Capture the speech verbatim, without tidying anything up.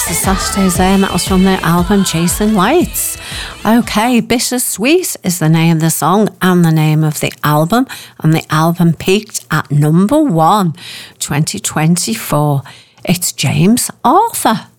the Saturdays there, and that was from their album Chasing Lights. Okay, Bittersweet is the name of the song and the name of the album, and the album peaked at number one, twenty twenty-four. It's James Arthur.